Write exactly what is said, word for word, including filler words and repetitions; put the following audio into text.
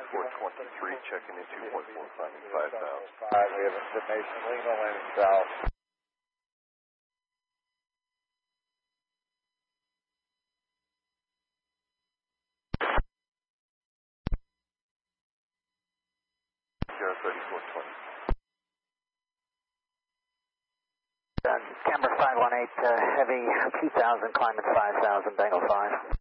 thirty-four twenty-three, checking in two point four five and five thousand. We have information, Lima landing south. Sierra thirty-four twenty. Uh, Camber five one eight, uh, heavy two thousand, climbing five thousand, Bengal five.